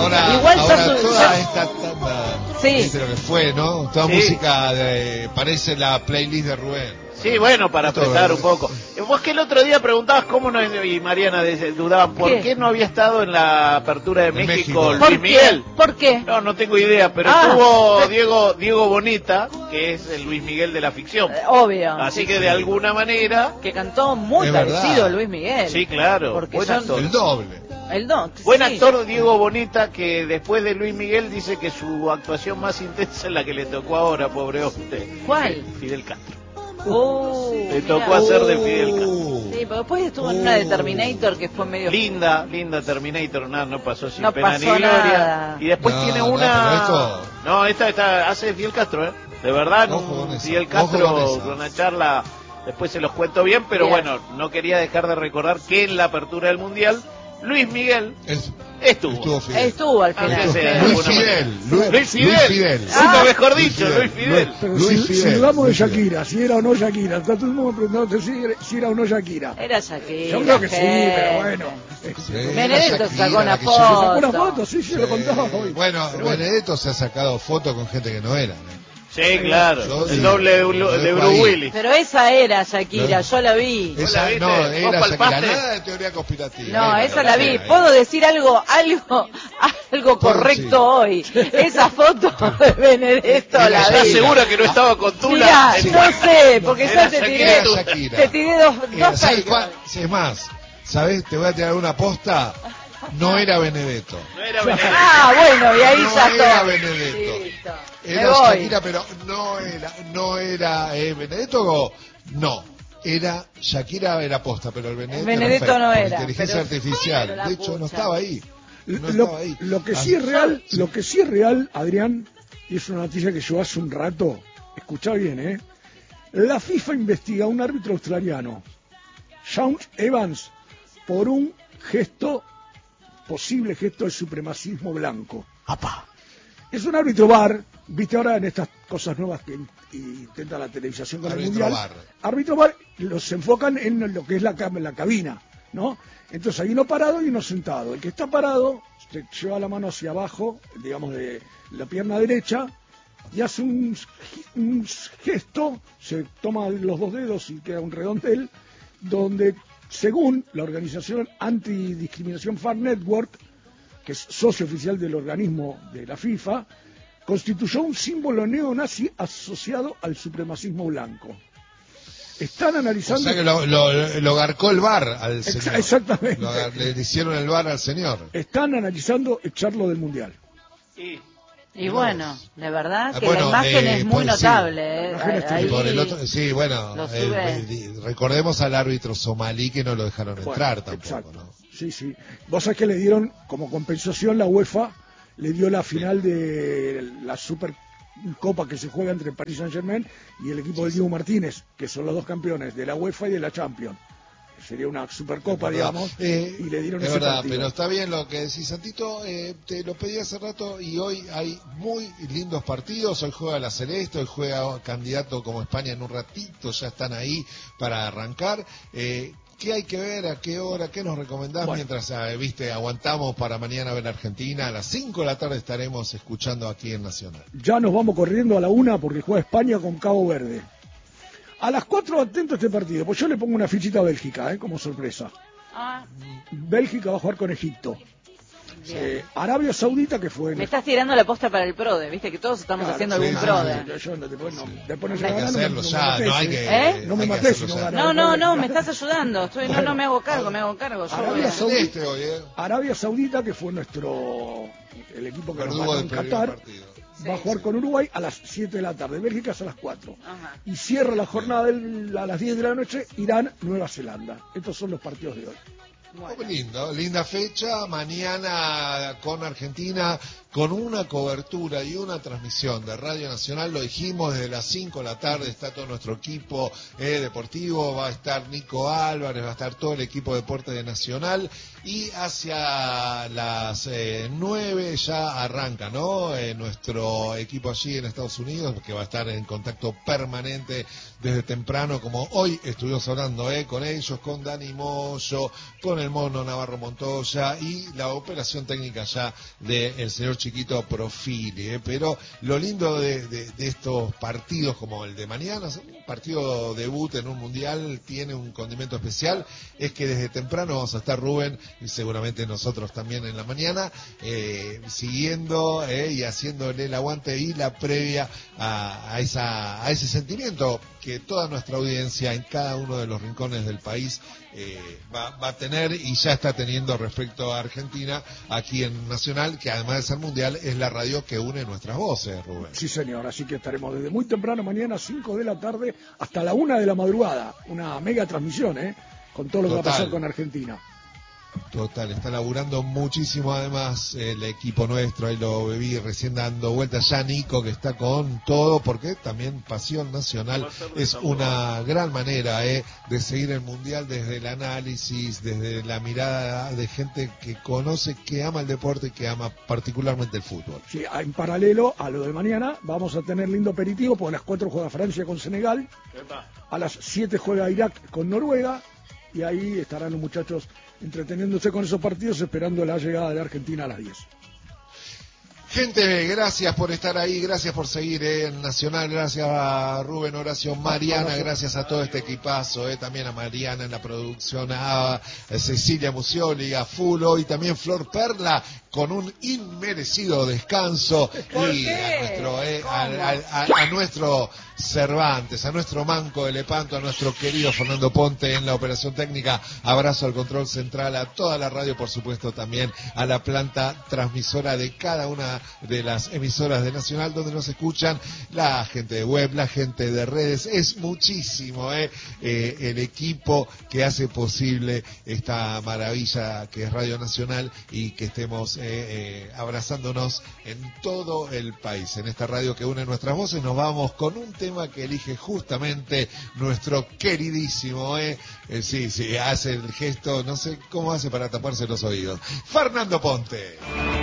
Igual ahora toda esta tanda, sí. ¿viste lo que fue, no? Toda Sí. música parece la playlist de Rubén. Sí, bueno, para apretar un poco. Vos que el otro día preguntabas cómo no, y Mariana dudaba, ¿por qué no había estado en la apertura de México Luis Miguel? ¿Por qué? No tengo idea, pero estuvo Diego Boneta, que es el Luis Miguel de la ficción. Obvio. Así que de alguna manera... Que cantó muy parecido a Luis Miguel. Sí, claro. Porque buen actor. El doble. Buen actor Diego Boneta, que después de Luis Miguel dice que su actuación más intensa es la que le tocó ahora, pobre hombre. ¿Cuál? Fidel Castro. Le tocó hacer de Fidel Castro. Sí, pero después estuvo en una de Terminator que fue medio... Linda Terminator, nada, no pasó sin no pena pasó ni gloria. nada. Y después tiene una... No, esta hace Fidel Castro, de verdad, Fidel Castro con una charla, después se los cuento bien, pero bueno, no quería dejar de recordar que en la apertura del Mundial, Luis Miguel estuvo al final. Luis Fidel. Nunca mejor dicho, Luis Fidel. Pero si hablamos de Shakira, si era o no Shakira, está todo el mundo preguntando si era o no Shakira. Era Shakira. Yo creo que sí, pero bueno. Benedetto sacó una foto. Sacó una foto, sí, lo contaba hoy. Bueno, Benedetto se ha sacado fotos con gente que no era. Sí, claro, el doble de Bruce Willis. Pero esa era Shakira, yo la vi. Esa, no, era Shakira, nada de teoría conspirativa. No, esa la vi. ¿Puedo decir algo correcto hoy? Esa foto de Benedetto la vi. ¿Estás segura que no estaba con Tula? Mirá, no sé, porque ya te tiré dos es más, ¿sabes? Te voy a tirar una posta. No era Benedetto. Bueno, y ahí ya no era Benedetto. Listo. Era Shakira, pero no era Benedetto, no. Era Shakira, era posta, pero el Benedetto no era. Inteligencia artificial. De hecho, no estaba ahí. Lo que sí es real, Adrián, y es una noticia que yo hace un rato, escuchá bien, la FIFA investiga a un árbitro australiano, Sean Evans, por un posible gesto de supremacismo blanco. ¡Apá! Es un árbitro VAR, viste ahora en estas cosas nuevas que intenta la televisación con el Mundial. Árbitro VAR, los enfocan en lo que es la cabina, ¿no? Entonces hay uno parado y uno sentado. El que está parado se lleva la mano hacia abajo, digamos de la pierna derecha, y hace un gesto, se toma los dos dedos y queda un redondel, donde según la organización Antidiscriminación Fair Network, que es socio oficial del organismo de la FIFA, constituyó un símbolo neonazi asociado al supremacismo blanco. Están analizando... O sea que lo garcó el VAR al señor. Exactamente. Le hicieron el VAR al señor. Están analizando echarlo del Mundial. Sí. Y bueno, de verdad que la imagen es muy notable. Sí, recordemos al árbitro somalí que no lo dejaron entrar tampoco. Exacto. ¿no? Sí. Vos sabés que le dieron, como compensación, la UEFA le dio la final de la Supercopa que se juega entre el Paris Saint-Germain y el equipo del Diego Martínez, que son los dos campeones de la UEFA y de la Champions. Sería una Supercopa, digamos, y le dieron ese verdad, partido. Pero está bien lo que decís, Santito, te lo pedí hace rato y hoy hay muy lindos partidos. Hoy juega la Celeste, hoy juega candidato como España en un ratito, ya están ahí para arrancar. ¿Qué hay que ver? ¿A qué hora? ¿Qué nos recomendás? Mientras, aguantamos para mañana ver Argentina. A las 5 de la tarde estaremos escuchando aquí en Nacional. Ya nos vamos corriendo a la 1 porque juega España con Cabo Verde. A las 4 atento a este partido, pues yo le pongo una fichita a Bélgica, como sorpresa. Bélgica va a jugar con Egipto. Arabia Saudita, que fue... Me estás tirando la posta para el PRODE, viste que todos estamos haciendo algún PRODE. Después no hay que hacerlo ya, no hay que... No me mates si no ganas. No, me estás ayudando. No me hago cargo, Arabia Saudita, que fue el equipo que nos ganó en Qatar, va a jugar con Uruguay a las 7 de la tarde. Bélgica es a las 4. Y cierra la jornada a las 10 de la noche, Irán, Nueva Zelanda. Estos son los partidos de hoy. Muy lindo, linda fecha, mañana con Argentina, con una cobertura y una transmisión de Radio Nacional. Lo dijimos, desde las 5 de la tarde está todo nuestro equipo deportivo, va a estar Nico Álvarez, va a estar todo el equipo de Deporte de Nacional, y hacia las 9 ya arranca, ¿no? Nuestro equipo allí en Estados Unidos, que va a estar en contacto permanente desde temprano, como hoy estuvimos hablando con ellos, con Dani Moyo, con el Mono Navarro Montoya, y la operación técnica ya del señor Chiquito Profili. Pero lo lindo de estos partidos como el de mañana, un partido debut en un mundial, tiene un condimento especial, es que desde temprano vamos a estar Rubén, y seguramente nosotros también en la mañana, siguiendo y haciéndole el aguante y la previa a ese sentimiento que toda nuestra audiencia en cada uno de los rincones del país va a tener, y ya está teniendo respecto a Argentina aquí en Nacional, que además de ser mundial es la radio que une nuestras voces, Rubén. Sí, señor, así que estaremos desde muy temprano mañana, 5 de la tarde, hasta la 1 de la madrugada, una mega transmisión, con todo lo que va a pasar con Argentina. Total, está laburando muchísimo además el equipo nuestro, ahí lo bebí recién dando vueltas, ya Nico, que está con todo, porque también Pasión Nacional es una gran manera de seguir el mundial desde el análisis, desde la mirada de gente que conoce, que ama el deporte y que ama particularmente el fútbol. Sí, en paralelo a lo de mañana vamos a tener lindo aperitivo, porque a las 4 juega Francia con Senegal, a las 7 juega Irak con Noruega, y ahí estarán los muchachos entreteniéndose con esos partidos, esperando la llegada de Argentina a las 10. Gente, gracias por estar ahí, gracias por seguir en Nacional, gracias a Rubén, Horacio, Mariana, gracias a todo este equipazo, también a Mariana en la producción, a Cecilia Musioli, a Fulo, y también Flor Perla, con un inmerecido descanso, y a nuestro Cervantes, a nuestro Manco de Lepanto, a nuestro querido Fernando Ponte en la operación técnica. Abrazo al control central, a toda la radio, por supuesto también a la planta transmisora de cada una de las emisoras de Nacional, donde nos escuchan la gente de web, la gente de redes. Es muchísimo el equipo que hace posible esta maravilla que es Radio Nacional, y que estemos abrazándonos en todo el país, en esta radio que une nuestras voces. Nos vamos con un tema que elige justamente nuestro queridísimo, sí, hace el gesto, no sé cómo hace para taparse los oídos, Fernando Ponte.